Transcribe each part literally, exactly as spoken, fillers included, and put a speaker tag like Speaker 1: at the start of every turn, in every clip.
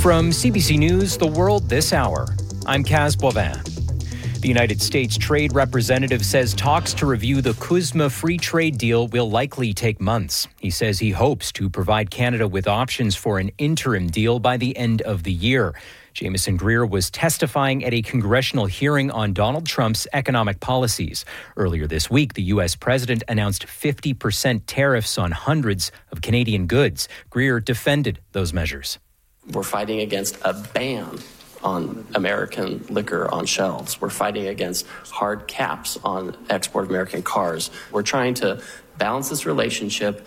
Speaker 1: From C B C News, The World This Hour, I'm Kaz Boivin. The United States Trade Representative says talks to review the CUSMA free trade deal will likely take months. He says he hopes to provide Canada with options for an interim deal by the end of the year. Jameson Greer was testifying at a congressional hearing on Donald Trump's economic policies. Earlier this week, the U S president announced fifty percent tariffs on hundreds of Canadian goods. Greer defended those measures.
Speaker 2: We're fighting against a ban on American liquor on shelves. We're fighting against hard caps on export of American cars. We're trying to balance this relationship,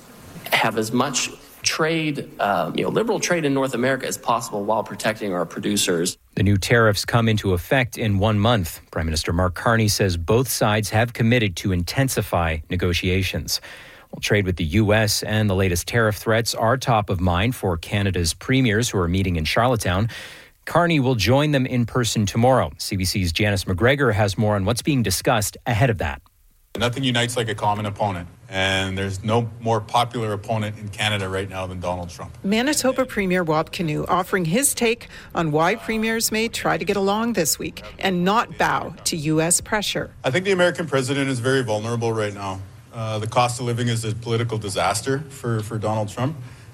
Speaker 2: have as much trade, uh, you know, liberal trade in North America as possible while protecting our producers.
Speaker 1: The new tariffs come into effect in one month. Prime Minister Mark Carney says both sides have committed to intensify negotiations. Well, trade with the U S and the latest tariff threats are top of mind for Canada's premiers who are meeting in Charlottetown. Carney will join them in person tomorrow. C B C's Janice McGregor has more on what's being discussed ahead of that.
Speaker 3: Nothing unites like a common opponent, and there's no more popular opponent in Canada right now than Donald Trump.
Speaker 4: Manitoba Premier Wab Kinew offering his take on why premiers may try to get along this week and not bow to U S pressure.
Speaker 3: I think the American president is very vulnerable right now. Uh, the cost of living is a political disaster for, for Donald Trump,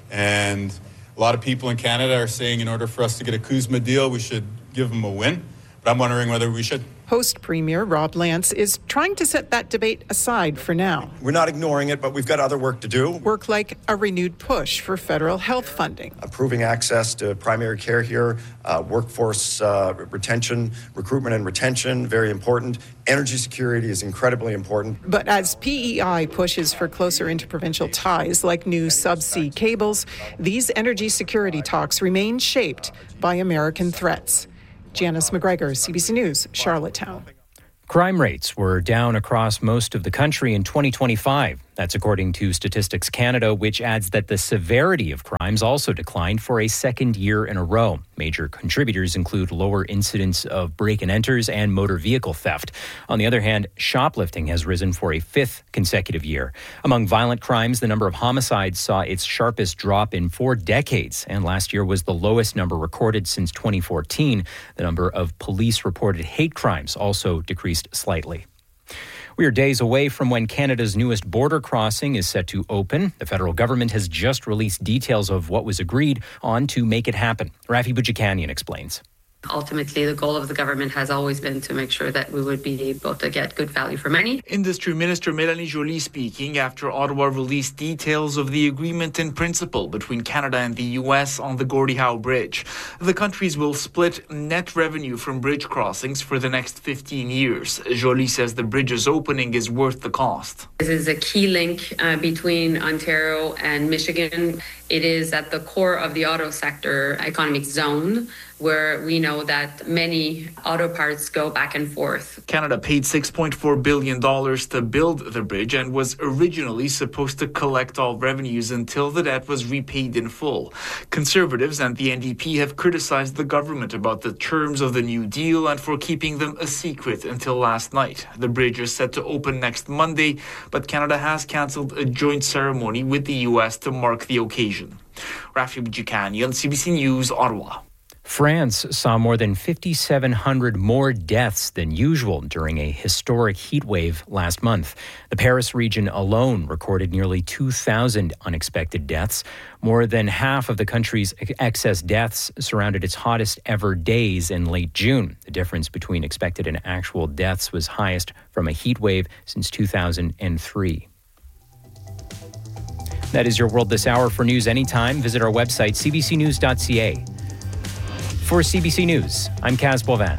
Speaker 3: and a lot of people in Canada are saying in order for us to get a CUSMA deal, we should give them a win. But I'm wondering whether we should.
Speaker 4: Host Premier Rob Lance is trying to set that debate aside for now.
Speaker 5: We're not ignoring it, but we've got other work to do.
Speaker 4: Work like a renewed push for federal health funding.
Speaker 5: Improving access to primary care here, uh, workforce uh, retention, recruitment and retention, very important. Energy security is incredibly important.
Speaker 4: But as P E I pushes for closer interprovincial ties like new subsea cables, these energy security talks remain shaped by American threats. Janice McGregor, C B C News, Charlottetown.
Speaker 1: Crime rates were down across most of the country in twenty twenty-five. That's according to Statistics Canada, which adds that the severity of crimes also declined for a second year in a row. Major contributors include lower incidents of break-and-enters and motor vehicle theft. On the other hand, shoplifting has risen for a fifth consecutive year. Among violent crimes, the number of homicides saw its sharpest drop in four decades, and last year was the lowest number recorded since twenty fourteen. The number of police-reported hate crimes also decreased slightly. We are days away from when Canada's newest border crossing is set to open. The federal government has just released details of what was agreed on to make it happen. Rafi Boudjikanian explains.
Speaker 6: Ultimately, the goal of the government has always been to make sure that we would be able to get good value for money.
Speaker 7: Industry Minister Mélanie Joly speaking after Ottawa released details of the agreement in principle between Canada and the U S on the Gordie Howe Bridge. The countries will split net revenue from bridge crossings for the next fifteen years. Joly says the bridge's opening is worth the cost.
Speaker 6: This is a key link uh, between Ontario and Michigan. It is at the core of the auto sector economic zone, where we know that many auto parts go back and forth.
Speaker 7: Canada paid six point four billion dollars to build the bridge and was originally supposed to collect all revenues until the debt was repaid in full. Conservatives and the N D P have criticized the government about the terms of the new deal and for keeping them a secret until last night. The bridge is set to open next Monday, but Canada has cancelled a joint ceremony with the U S to mark the occasion. Rafi Boudjikanian, C B C News, Ottawa.
Speaker 1: France saw more than five thousand seven hundred more deaths than usual during a historic heat wave last month. The Paris region alone recorded nearly two thousand unexpected deaths. More than half of the country's excess deaths surrounded its hottest ever days in late June. The difference between expected and actual deaths was highest from a heat wave since two thousand three. That is your World This Hour. For news anytime, visit our website, c b c news dot c a. For C B C News, I'm Kaz Boivin.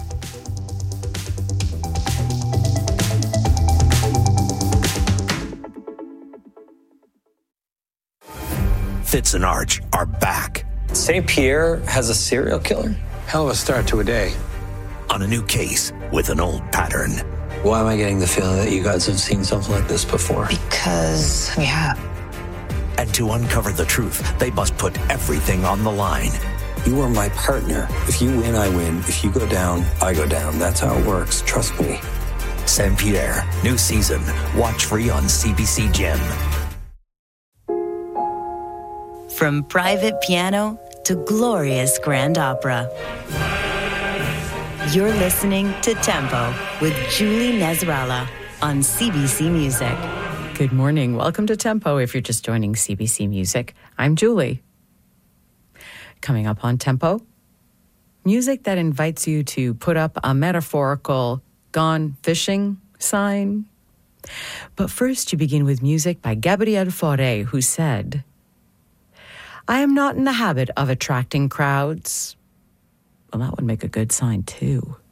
Speaker 8: Fitz and Arch are back.
Speaker 9: Saint Pierre has a serial killer?
Speaker 10: Hell of a start to a day.
Speaker 8: On a new case with an old pattern.
Speaker 9: Why am I getting the feeling that you guys have seen something like this before?
Speaker 11: Because we have.
Speaker 8: And to uncover the truth, they must put everything on the line.
Speaker 10: You are my partner. If you win, I win. If you go down, I go down. That's how it works. Trust me.
Speaker 8: Saint Pierre, new season. Watch free on C B C Gem.
Speaker 12: From private piano to glorious grand opera. You're listening to Tempo with Julie Nezrala on C B C Music.
Speaker 13: Good morning. Welcome to Tempo. If you're just joining C B C Music, I'm Julie. Coming up on Tempo, music that invites you to put up a metaphorical gone fishing sign. But first, you begin with music by Gabriel Fauré, who said, I am not in the habit of attracting crowds. Well, that would make a good sign, too.